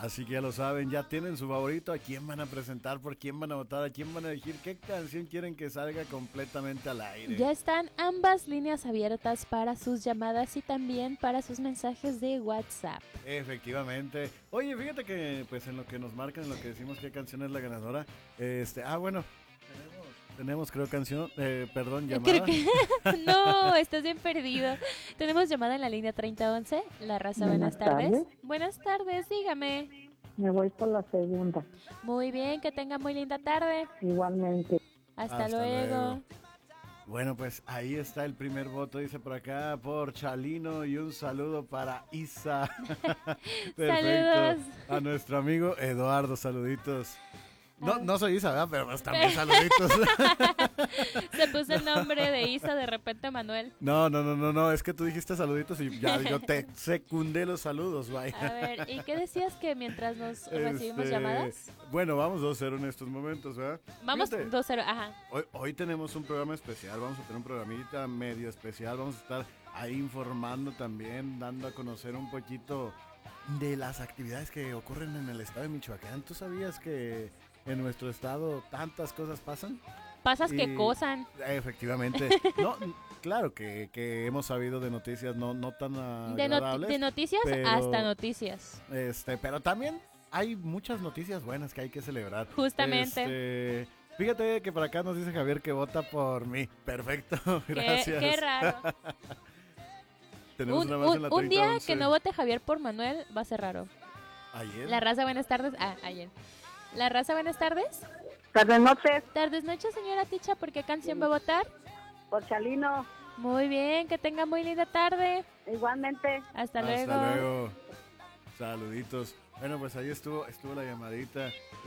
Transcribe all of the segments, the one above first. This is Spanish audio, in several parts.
Así que ya lo saben, ya tienen su favorito, a quién van a presentar, por quién van a votar, a quién van a elegir, qué canción quieren que salga completamente al aire. Ya están ambas líneas abiertas para sus llamadas y también para sus mensajes de WhatsApp. Efectivamente. Oye, fíjate que pues en lo que nos marcan, en lo que decimos qué canción es la ganadora, bueno, tenemos creo canción, perdón, Creo llamada. que no, estás bien perdido. Tenemos llamada en la línea 3011. La raza, buenas tardes. Buenas tardes, dígame. Me voy por la segunda. Muy bien, que tenga muy linda tarde. Igualmente. Hasta Hasta luego. Bueno, pues ahí está el primer voto, dice por acá, por Chalino, y un saludo para Isa. Perfecto. Saludos. A nuestro amigo Eduardo, saluditos. Ah. No soy Isa, ¿verdad? Pero pues también saluditos. Se puso el nombre de Isa de repente Manuel. No, es que tú dijiste saluditos y ya yo te secundé los saludos, vaya. A ver, ¿y qué decías que mientras nos recibimos llamadas? Bueno, vamos 2-0 en estos momentos, ¿verdad? Vamos Fíjate, 2-0, ajá. Hoy tenemos un programa especial, vamos a tener un programita medio especial, vamos a estar ahí informando también, dando a conocer un poquito de las actividades que ocurren en el estado de Michoacán. ¿Tú sabías que en nuestro estado tantas cosas pasan? Pasas que cosan. Efectivamente. No, claro que hemos sabido de noticias no tan agradables. De noticias pero, hasta noticias. Pero también hay muchas noticias buenas que hay que celebrar. Justamente. Fíjate que por acá nos dice Javier que vota por mí. Perfecto, gracias. Qué raro. Tenemos una más en la Un día 3011. que no vote Javier por Manuel va a ser raro. Ayer. La raza, buenas tardes. Ayer. La raza, buenas tardes. Tardes noches. Tardes, noches, señora Ticha. ¿Por qué canción va a votar? Por Chalino. Muy bien, que tenga muy linda tarde. Igualmente. Hasta luego. Hasta luego. Saluditos. Bueno, pues ahí estuvo la llamadita.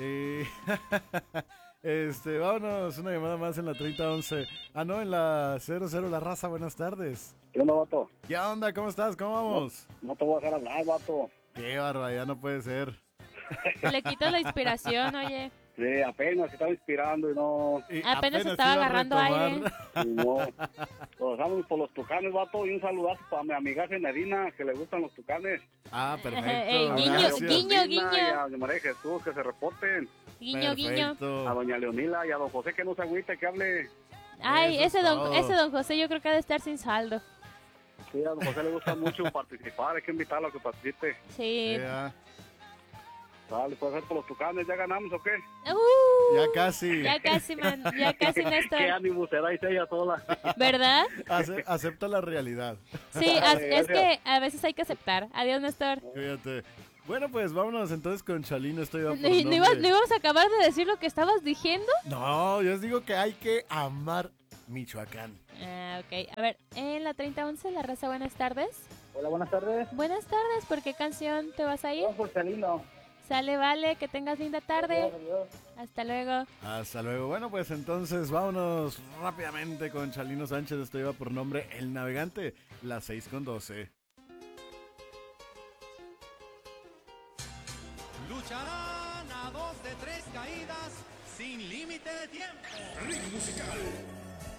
Vámonos, una llamada más en la 3011. No, en la 00, la raza, buenas tardes. ¿Qué onda, vato? ¿Qué onda? ¿Cómo estás? ¿Cómo vamos? No te voy a dejar hablar, vato. Qué barbaridad, no puede ser. Le quitas la inspiración, oye. Sí, apenas se estaba inspirando y no... Apenas estaba iba a agarrando aire. Y no. Los vamos por los tucanes, vato, y un saludazo para mi amiga Medina, que le gustan los tucanes. Perfecto. Guiño, gracias. guiño. Y a María Jesús, que se reporten. Guiño, guiño. Perfecto. A doña Leonila y a don José, que no se agüite, que hable. Ay, Eso es todo. ese don José yo creo que ha de estar sin saldo. Sí, a don José le gusta mucho participar, hay que invitarlo a que participe. Sí. Ya Dale, puede ser por los tucanes, ¿ya ganamos o qué? casi. Ya casi, man. Ya casi, Qué Néstor. ánimo se da y ella sola. ¿Verdad? Acepta la realidad. Sí, es que a veces hay que aceptar. Adiós, Néstor. Fíjate. Bueno, pues vámonos entonces con Chalino. Estoy a por ¿No nombre. íbamos a acabar de decir lo que estabas diciendo? No, yo os digo que hay que amar Michoacán. Ok. A ver, en la 3011, la raza, buenas tardes. Hola, buenas tardes. Buenas tardes, ¿por qué canción te vas a ir? Vamos por Chalino. Sale, vale, que tengas linda tarde. Adiós. Hasta luego. Hasta luego. Bueno, pues entonces vámonos rápidamente con Chalino Sánchez. Esto lleva por nombre El Navegante, las 6:12. Lucharán a 2 de 3 caídas sin límite de tiempo. Ritmo musical.